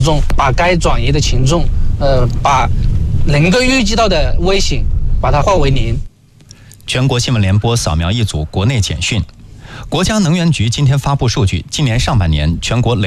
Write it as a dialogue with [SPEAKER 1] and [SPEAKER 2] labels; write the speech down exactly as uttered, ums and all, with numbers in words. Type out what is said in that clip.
[SPEAKER 1] 中，把该转移的群众，呃，把能够预计到的危险，把它化为零。
[SPEAKER 2] 全国新闻联播扫描一组国内简讯。国家能源局今天发布数据，今年上半年全国累